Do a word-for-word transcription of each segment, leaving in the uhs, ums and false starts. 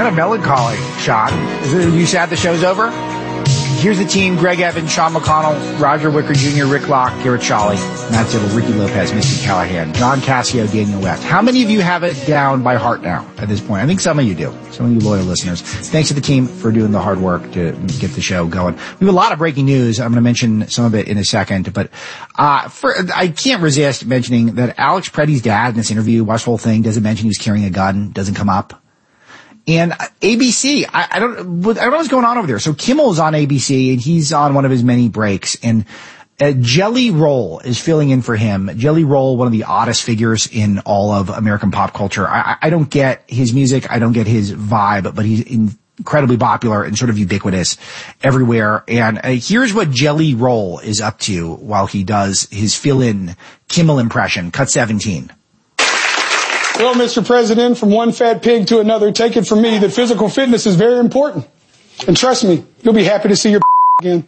of melancholy, Sean. Is it, are you sad the show's over? Here's the team: Greg Evans, Sean McConnell, Roger Wicker Junior, Rick Locke, Garrett Shawley, Matt Zibble, Ricky Lopez, Misty Callahan, John Cassio, Daniel West. How many of you have it down by heart now at this point? I think some of you do. Some of you loyal listeners. Thanks to the team for doing the hard work to get the show going. We have a lot of breaking news. I'm going to mention some of it in a second, but uh for, I can't resist mentioning that Alex Preddy's dad in this interview, watched the whole thing, doesn't mention he was carrying a gun, doesn't come up. And A B C, I, I don't, I don't know what's going on over there. So Kimmel's on A B C, and he's on one of his many breaks, and uh, Jelly Roll is filling in for him. Jelly Roll, one of the oddest figures in all of American pop culture. I, I don't get his music, I don't get his vibe, but he's incredibly popular and sort of ubiquitous everywhere. And uh, here's what Jelly Roll is up to while he does his fill-in Kimmel impression. Cut seventeen. Well, Mister President, from one fat pig to another, take it from me that physical fitness is very important. And trust me, you'll be happy to see your again.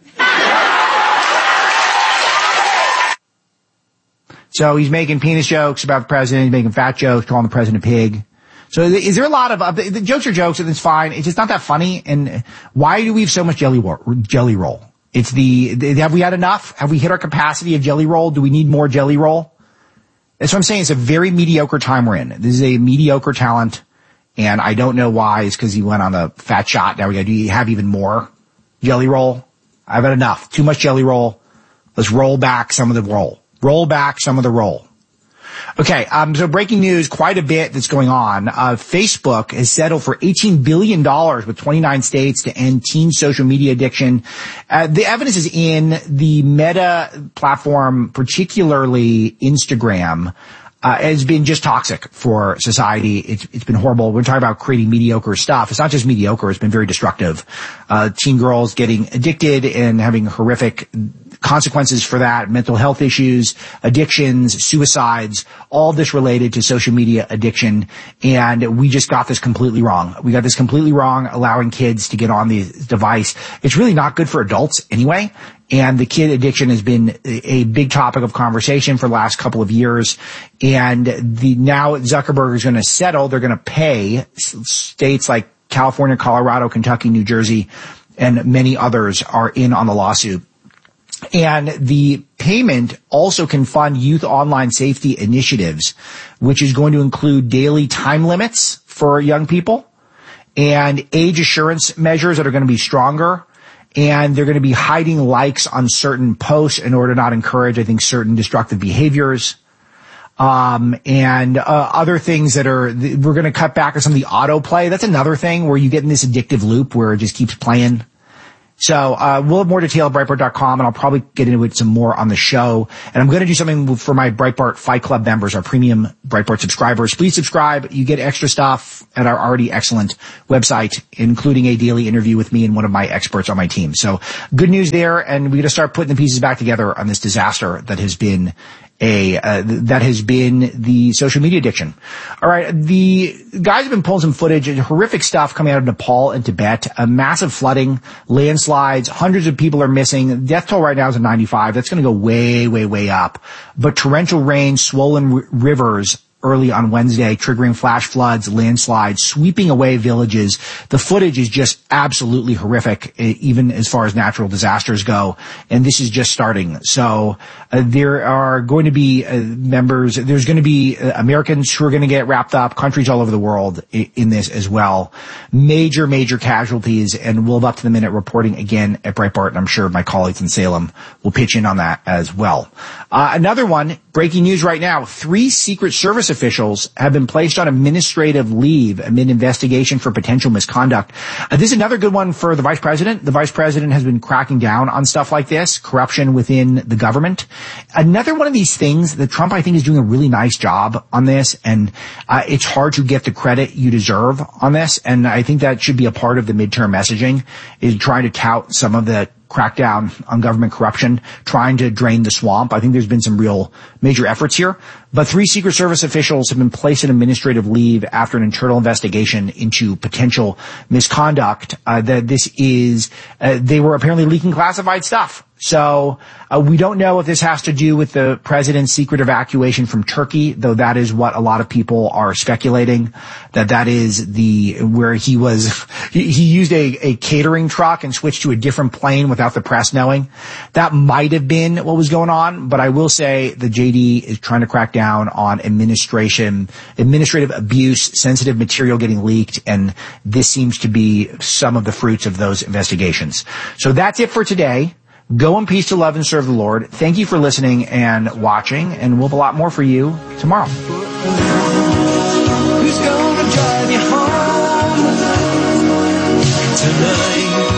So he's making penis jokes about the president, he's making fat jokes, calling the president a pig. So is there a lot of, uh, the, the jokes are jokes and it's fine, it's just not that funny. And why do we have so much jelly, wo- jelly roll? It's the, the, have we had enough? Have we hit our capacity of jelly roll? Do we need more jelly roll? That's what I'm saying. It's a very mediocre time we're in. This is a mediocre talent, and I don't know why. It's because he went on the fat shot. Now we got to have even more jelly roll. I've had enough. Too much jelly roll. Let's roll back some of the roll. Roll back some of the roll. Okay, um, so breaking news, quite a bit that's going on. Uh, Facebook has settled for eighteen billion dollars with twenty-nine states to end teen social media addiction. Uh, the evidence is in the Meta platform, particularly Instagram, uh, has been just toxic for society. It's, it's been horrible. We're talking about creating mediocre stuff. It's not just mediocre. It's been very destructive. Uh, teen girls getting addicted and having horrific consequences for that, mental health issues, addictions, suicides, all this related to social media addiction. And we just got this completely wrong. We got this completely wrong, allowing kids to get on the device. It's really not good for adults anyway. And the kid addiction has been a big topic of conversation for the last couple of years. And the now Zuckerberg is going to settle. They're going to pay states like California, Colorado, Kentucky, New Jersey, and many others are in on the lawsuit. And the payment also can fund youth online safety initiatives, which is going to include daily time limits for young people and age assurance measures that are going to be stronger. And they're going to be hiding likes on certain posts in order to not encourage, I think, certain destructive behaviors. Um, and, uh, other things that are, we're going to cut back on some of the autoplay. That's another thing where you get in this addictive loop where it just keeps playing. So, uh, we'll have more detail at Breitbart dot com, and I'll probably get into it some more on the show. And I'm going to do something for my Breitbart Fight Club members, our premium Breitbart subscribers. Please subscribe. You get extra stuff at our already excellent website, including a daily interview with me and one of my experts on my team. So good news there. And we're going to start putting the pieces back together on this disaster that has been a, uh, that has been the social media addiction. All right. The guys have been pulling some footage and horrific stuff coming out of Nepal and Tibet, a massive flooding, landslides, hundreds of people are missing. Death toll right now is at ninety-five. That's going to go way, way, way up. But torrential rain, swollen r- rivers, early on Wednesday, triggering flash floods, landslides, sweeping away villages. The footage is just absolutely horrific, even as far as natural disasters go. And this is just starting. So uh, there are going to be uh, members, there's going to be uh, Americans who are going to get wrapped up, countries all over the world in, in this as well. Major, major casualties, and we'll have up to the minute reporting again at Breitbart, and I'm sure my colleagues in Salem will pitch in on that as well. Uh, another one, breaking news right now, three Secret Service officials have been placed on administrative leave amid investigation for potential misconduct. Uh, this is another good one for the vice president. The vice president has been cracking down on stuff like this, corruption within the government. Another one of these things that Trump, I think, is doing a really nice job on this, and uh, it's hard to get the credit you deserve on this, and I think that should be a part of the midterm messaging, is trying to tout some of the crackdown on government corruption, trying to drain the swamp. I think there's been some real major efforts here. But three Secret Service officials have been placed on administrative leave after an internal investigation into potential misconduct. Uh, that this is, uh, they were apparently leaking classified stuff. So uh, we don't know if this has to do with the president's secret evacuation from Turkey, though that is what a lot of people are speculating, that that is the where he was he, he used a, a catering truck and switched to a different plane without the press knowing. That might have been what was going on, but I will say the J D is trying to crack down on administration, administrative abuse, sensitive material getting leaked, and this seems to be some of the fruits of those investigations. So that's it for today. Go in peace to love and serve the Lord. Thank you for listening and watching, and we'll have a lot more for you tomorrow. Who's gonna drive you home tonight?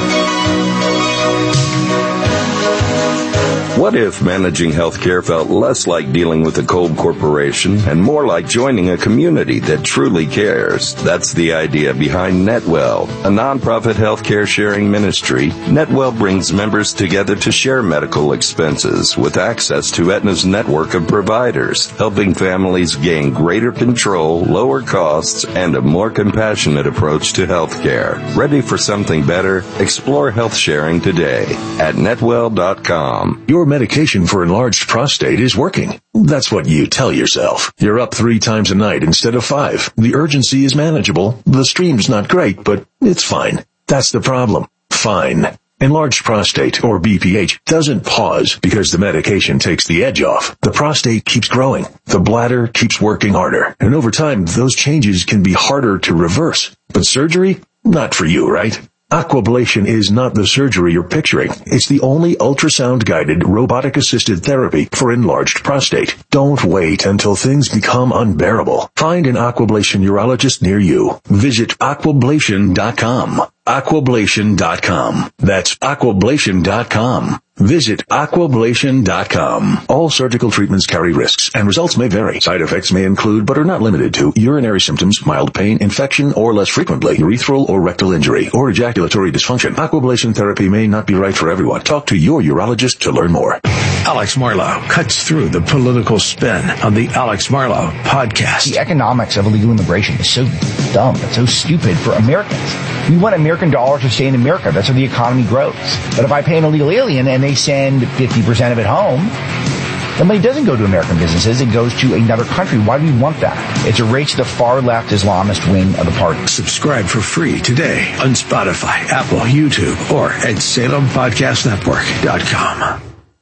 What if managing healthcare felt less like dealing with a cold corporation and more like joining a community that truly cares? That's the idea behind NetWell, a nonprofit healthcare sharing ministry. NetWell brings members together to share medical expenses with access to Aetna's network of providers, helping families gain greater control, lower costs, and a more compassionate approach to healthcare. Ready for something better? Explore health sharing today at netwell dot com. Your medication for enlarged prostate is working. That's what you tell yourself. You're up three times a night instead of five. The urgency is manageable. The stream's not great, but it's fine. That's the problem. Fine. Enlarged prostate, or B P H, doesn't pause because the medication takes the edge off. The prostate keeps growing. The bladder keeps working harder. And over time, those changes can be harder to reverse. But surgery? Not for you, right? Aquablation is not the surgery you're picturing. It's the only ultrasound-guided, robotic-assisted therapy for enlarged prostate. Don't wait until things become unbearable. Find an Aquablation urologist near you. Visit aquablation dot com. aquablation dot com. That's aquablation dot com. Visit aquablation dot com. All surgical treatments carry risks, and results may vary. Side effects may include, but are not limited to, urinary symptoms, mild pain, infection, or less frequently, urethral or rectal injury, or ejaculatory dysfunction. Aquablation therapy may not be right for everyone. Talk to your urologist to learn more. Alex Marlow cuts through the political spin on the Alex Marlow podcast. The economics of illegal immigration is so dumb. It's so stupid for Americans. We want American dollars to stay in America. That's how the economy grows. But if I pay an illegal alien and they send fifty percent of it home, the money doesn't go to American businesses. It goes to another country. Why do we want that? It's a race to the far left Islamist wing of the party. Subscribe for free today on Spotify, Apple, YouTube, or at Salem Podcast Network dot com.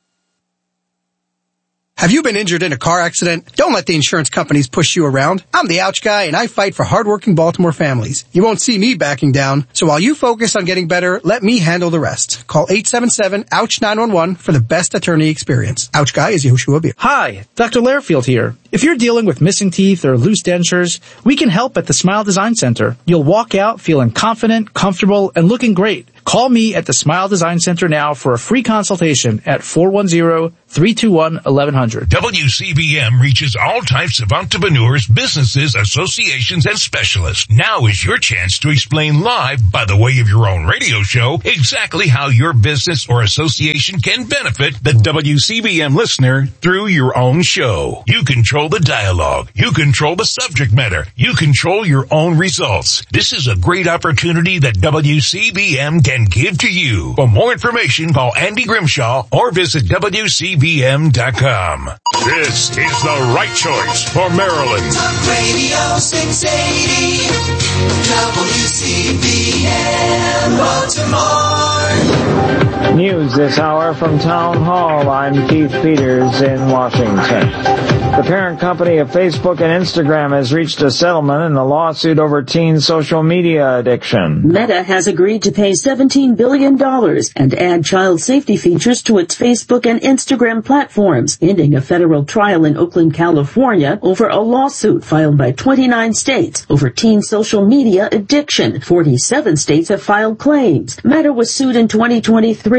Have you been injured in a car accident? Don't let the insurance companies push you around. I'm the Ouch Guy, and I fight for hardworking Baltimore families. You won't see me backing down, so while you focus on getting better, let me handle the rest. Call eight seven seven, ouch nine one one for the best attorney experience. Ouch Guy is Yehoshua Beer. Hi, Doctor Lairfield here. If you're dealing with missing teeth or loose dentures, we can help at the Smile Design Center. You'll walk out feeling confident, comfortable, and looking great. Call me at the Smile Design Center now for a free consultation at four one zero, three two one, eleven hundred. W C B M reaches all types of entrepreneurs, businesses, associations, and specialists. Now is your chance to explain live, by the way of your own radio show, exactly how your business or association can benefit the W C B M listener through your own show. You control the dialogue. You control the subject matter. You control your own results. This is a great opportunity that W C B M can and give to you. For more information, call Andy Grimshaw or visit W C B M dot com. This is the right choice for Maryland. Talk Radio six eighty, W C B M Baltimore. News this hour from Town Hall. I'm Keith Peters in Washington. The parent company of Facebook and Instagram has reached a settlement in the lawsuit over teen social media addiction. Meta has agreed to pay seventeen billion dollars and add child safety features to its Facebook and Instagram platforms, ending a federal trial in Oakland, California over a lawsuit filed by twenty-nine states over teen social media addiction. forty-seven states have filed claims. Meta was sued in twenty twenty-three. States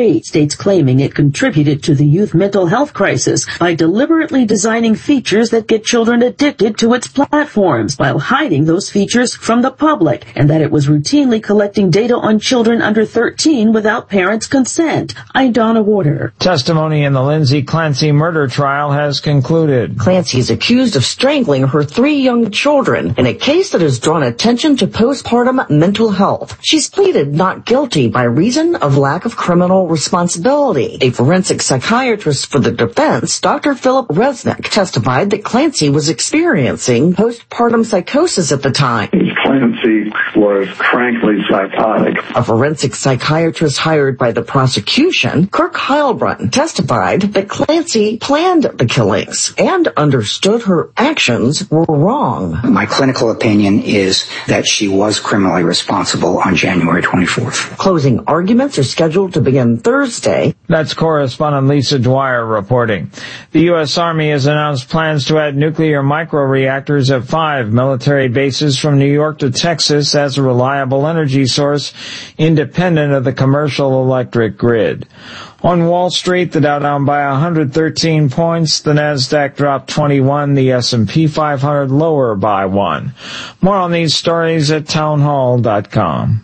States claiming it contributed to the youth mental health crisis by deliberately designing features that get children addicted to its platforms while hiding those features from the public, and that it was routinely collecting data on children under thirteen without parents' consent. I'm Donna Warder. Testimony in the Lindsay Clancy murder trial has concluded. Clancy is accused of strangling her three young children in a case that has drawn attention to postpartum mental health. She's pleaded not guilty by reason of lack of criminal responsibility. A forensic psychiatrist for the defense, Doctor Philip Resnick, testified that Clancy was experiencing postpartum psychosis at the time. Clancy was frankly psychotic. A forensic psychiatrist hired by the prosecution, Kirk Heilbrunn, testified that Clancy planned the killings and understood her actions were wrong. My clinical opinion is that she was criminally responsible on January twenty-fourth. Closing arguments are scheduled to begin Thursday. That's correspondent Lisa Dwyer reporting. The U S. Army has announced plans to add nuclear microreactors at five military bases from New York to Texas as a reliable energy source independent of the commercial electric grid. On Wall Street, the Dow down by one hundred thirteen points, the Nasdaq dropped twenty-one, the S and P five hundred lower by one. More on these stories at townhall dot com.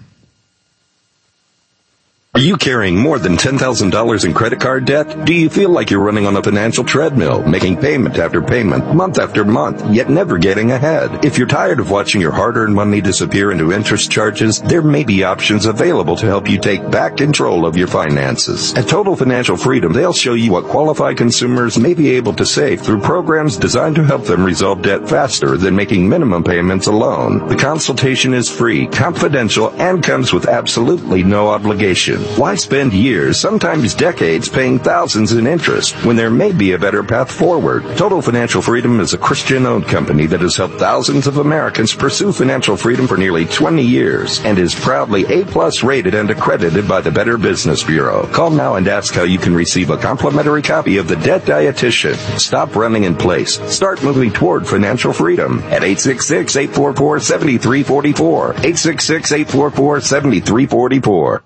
Are you carrying more than ten thousand dollars in credit card debt? Do you feel like you're running on a financial treadmill, making payment after payment, month after month, yet never getting ahead? If you're tired of watching your hard-earned money disappear into interest charges, there may be options available to help you take back control of your finances. At Total Financial Freedom, they'll show you what qualified consumers may be able to save through programs designed to help them resolve debt faster than making minimum payments alone. The consultation is free, confidential, and comes with absolutely no obligation. Why spend years, sometimes decades, paying thousands in interest when there may be a better path forward? Total Financial Freedom is a Christian-owned company that has helped thousands of Americans pursue financial freedom for nearly twenty years and is proudly A-plus rated and accredited by the Better Business Bureau. Call now and ask how you can receive a complimentary copy of The Debt Dietitian. Stop running in place. Start moving toward financial freedom at eight six six, eight four four, seven three four four, eight six six, eight four four, seven three four four.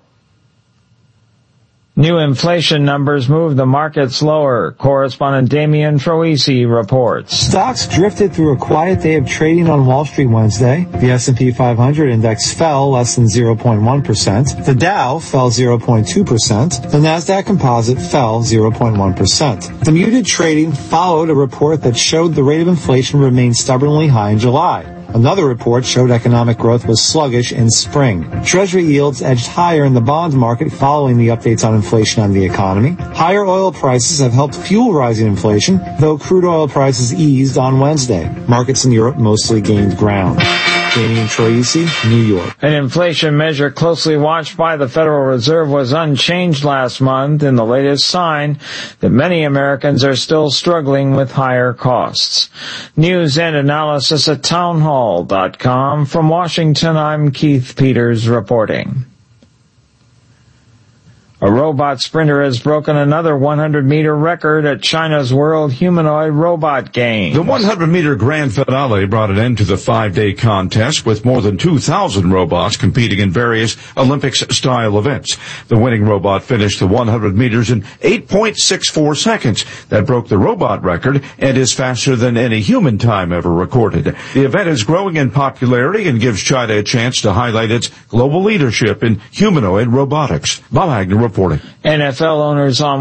New inflation numbers move the markets lower. Correspondent Damian Troisi reports. Stocks drifted through a quiet day of trading on Wall Street Wednesday. The S and P five hundred index fell less than zero point one percent. The Dow fell zero point two percent. The Nasdaq Composite fell zero point one percent. The muted trading followed a report that showed the rate of inflation remained stubbornly high in July. Another report showed economic growth was sluggish in spring. Treasury yields edged higher in the bond market following the updates on inflation and the economy. Higher oil prices have helped fuel rising inflation, though crude oil prices eased on Wednesday. Markets in Europe mostly gained ground. Damian Troisi, New York. An inflation measure closely watched by the Federal Reserve was unchanged last month in the latest sign that many Americans are still struggling with higher costs. News and analysis at townhall dot com. From Washington, I'm Keith Peters reporting. A robot sprinter has broken another one hundred meter record at China's World Humanoid Robot Games. The one hundred meter grand finale brought an end to the five-day contest with more than two thousand robots competing in various Olympics-style events. The winning robot finished the one hundred meters in eight point six four seconds. That broke the robot record and is faster than any human time ever recorded. The event is growing in popularity and gives China a chance to highlight its global leadership in humanoid robotics. Bob Agnew reporting. N F L owners on